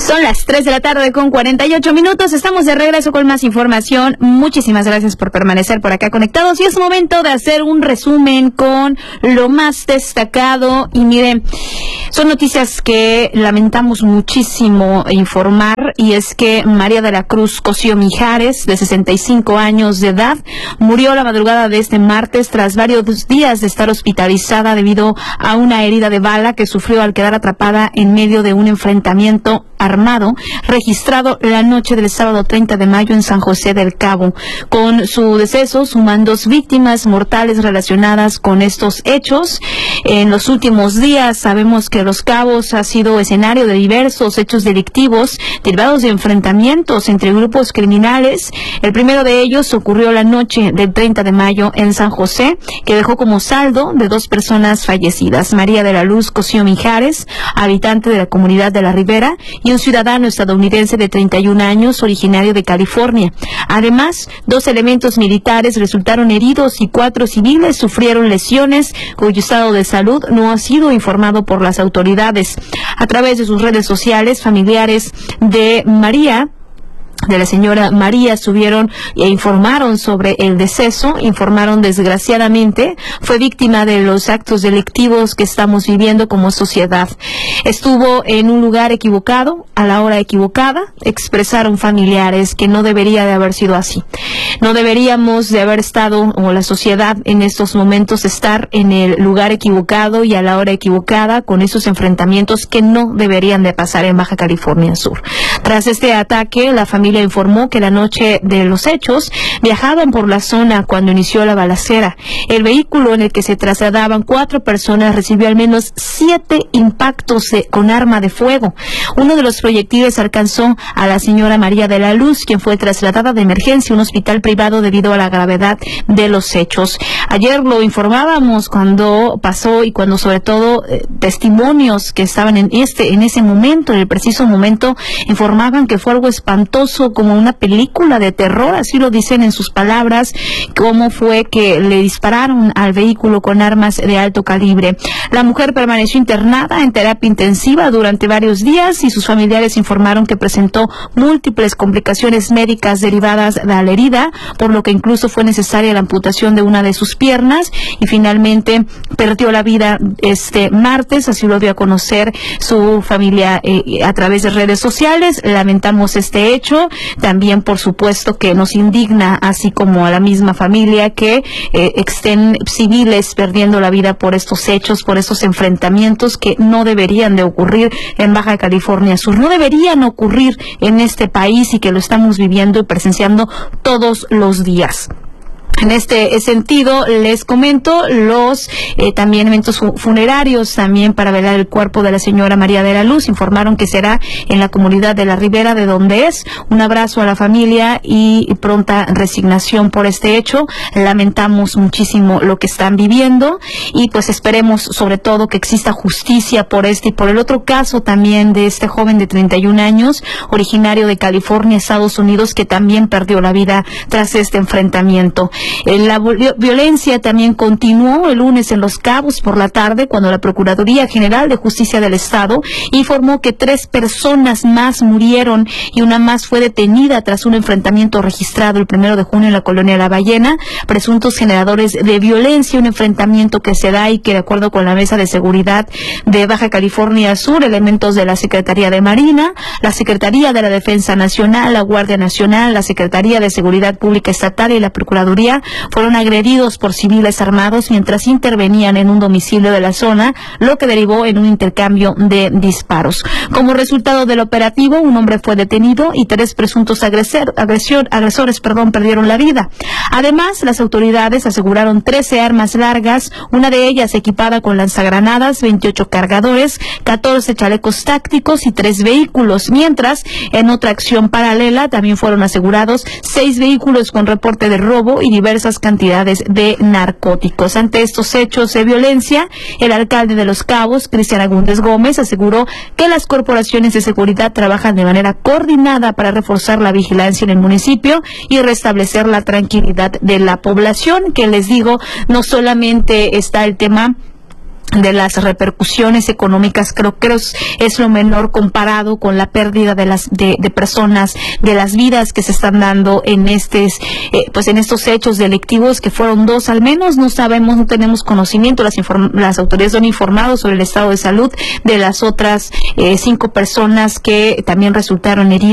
Son las 3 de la tarde con 48 minutos. Estamos de regreso con más información. Muchísimas gracias por permanecer por acá conectados. Y es momento de hacer un resumen con lo más destacado. Y miren, son noticias que lamentamos muchísimo informar. Y es que María de la Cruz Cosío Mijares, de 65 años de edad, murió la madrugada de este martes tras varios días de estar hospitalizada debido a una herida de bala que sufrió al quedar atrapada en medio de un enfrentamiento armado registrado la noche del sábado 30 de mayo en San José del Cabo. Con su deceso suman 2 víctimas mortales relacionadas con estos hechos. En los últimos días sabemos que Los Cabos ha sido escenario de diversos hechos delictivos derivados de enfrentamientos entre grupos criminales. El primero de ellos ocurrió la noche del 30 de mayo en San José, que dejó como saldo de 2 personas fallecidas: María de la Luz Cosío Mijares, habitante de la comunidad de La Ribera, y un ciudadano estadounidense de 31 años, originario de California. Además, 2 elementos militares resultaron heridos y 4 civiles sufrieron lesiones, cuyo estado de salud no ha sido informado por las autoridades. A través de sus redes sociales, familiares de la señora María subieron e informaron sobre el deceso. Informaron: desgraciadamente fue víctima de los actos delictivos que estamos viviendo como sociedad. Estuvo en un lugar equivocado, a la hora equivocada. Expresaron familiares que no debería de haber sido así. No deberíamos de haber estado, o la sociedad en estos momentos, estar en el lugar equivocado y a la hora equivocada con esos enfrentamientos que no deberían de pasar en Baja California Sur. Tras este ataque, la familia informó que la noche de los hechos viajaban por la zona cuando inició la balacera. El vehículo en el que se trasladaban 4 personas recibió al menos 7 impactos con arma de fuego. Uno de los proyectiles alcanzó a la señora María de la Luz, quien fue trasladada de emergencia a un hospital privado debido a la gravedad de los hechos. Ayer lo informábamos cuando pasó y cuando sobre todo testimonios que estaban en ese momento, en el preciso momento, informaban que fue algo espantoso, como una película de terror, así lo dicen en sus palabras, cómo fue que le dispararon al vehículo con armas de alto calibre. La mujer permaneció internada en terapia intensiva durante varios días y sus familiares informaron que presentó múltiples complicaciones médicas derivadas de la herida, por lo que incluso fue necesaria la amputación de una de sus piernas, y finalmente perdió la vida este martes. Así lo dio a conocer su familia a través de redes sociales. Lamentamos este hecho. También, por supuesto, que nos indigna, así como a la misma familia, que estén civiles perdiendo la vida por estos hechos, por estos enfrentamientos que no deberían de ocurrir en Baja California Sur, no deberían ocurrir en este país, y que lo estamos viviendo y presenciando todos los días. En este sentido, les comento los también eventos funerarios también para velar el cuerpo de la señora María de la Luz. Informaron que será en la comunidad de La Ribera, de donde es. Un abrazo a la familia y pronta resignación por este hecho. Lamentamos muchísimo lo que están viviendo y pues esperemos sobre todo que exista justicia por este y por el otro caso también de este joven de 31 años, originario de California, Estados Unidos, que también perdió la vida tras este enfrentamiento. La violencia también continuó el lunes en Los Cabos por la tarde, cuando la Procuraduría General de Justicia del Estado informó que 3 personas más murieron y una más fue detenida tras un enfrentamiento registrado el 1 de junio en la colonia La Ballena. Presuntos generadores de violencia, un enfrentamiento que se da y que, de acuerdo con la Mesa de Seguridad de Baja California Sur, elementos de la Secretaría de Marina, la Secretaría de la Defensa Nacional, la Guardia Nacional, la Secretaría de Seguridad Pública Estatal y la Procuraduría fueron agredidos por civiles armados mientras intervenían en un domicilio de la zona, lo que derivó en un intercambio de disparos. Como resultado del operativo, un hombre fue detenido y 3 presuntos agresores perdieron la vida. Además, las autoridades aseguraron 13 armas largas, una de ellas equipada con lanzagranadas, 28 cargadores, 14 chalecos tácticos y 3 vehículos, mientras en otra acción paralela también fueron asegurados 6 vehículos con reporte de robo y diversas cantidades de narcóticos. Ante estos hechos de violencia, el alcalde de Los Cabos, Cristian Agúndez Gómez, aseguró que las corporaciones de seguridad trabajan de manera coordinada para reforzar la vigilancia en el municipio y restablecer la tranquilidad de la población, que les digo, no solamente está el tema de las repercusiones económicas, creo que es lo menor comparado con la pérdida de personas, de las vidas que se están dando en en estos hechos delictivos, que fueron 2 al menos. No sabemos, no tenemos conocimiento, las autoridades no han informado sobre el estado de salud de las otras 5 personas que también resultaron heridas